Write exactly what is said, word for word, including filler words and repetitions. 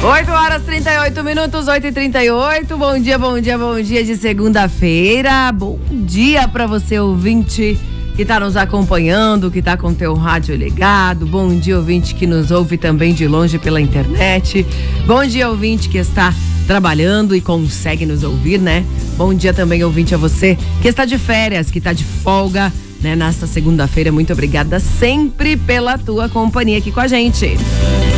oito horas e trinta e oito minutos, oito e trinta e oito. Bom dia, bom dia, bom dia de segunda-feira. Bom dia para você, ouvinte, que está nos acompanhando, que está com teu rádio ligado. Bom dia, ouvinte que nos ouve também de longe pela internet. Bom dia, ouvinte que está trabalhando e consegue nos ouvir, né? Bom dia também, ouvinte, a você que está de férias, que está de folga, né? Nesta segunda-feira. Muito obrigada sempre pela tua companhia aqui com a gente.